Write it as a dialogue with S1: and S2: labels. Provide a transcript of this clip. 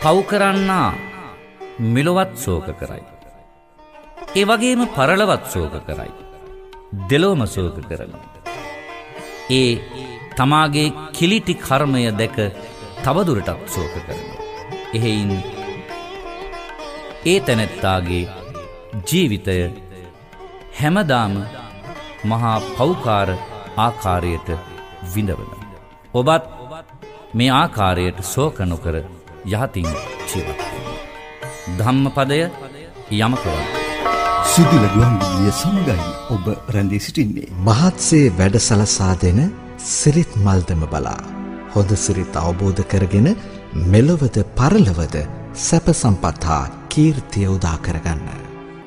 S1: පව් කරන්නා මෙලොවත් ශෝක කරයි. ඒ වගේම පරලොවත් ශෝක කරයි. දෙලොවම ශෝක කරනවා. ඒ තමාගේ කිලිටි කර්මය දැක තවදුරටත් ශෝක කරනවා. එහෙයින් ඒ තැනැත්තාගේ ජීවිතය හැමදාම මහා පෞකාර ආකාරයට විඳවනවා. ඔබත් මේ ආකාරයට ශෝක නොකර යහතින් ජීවත් වෙන්න. ධම්මපදය යමකවන්න.
S2: සුදුල ගුවන්විදුලිය සමගයි ඔබ රැඳී සිටින්නේ.
S3: මහත්සේ වැඩසලසා දෙන සිරිත් මල්දම බලා හොඳ සිරිත් අවබෝධ කරගෙන මෙලොවද පරලොවද සැප සම්පත් හා කීර්තිය උදා කරගන්න.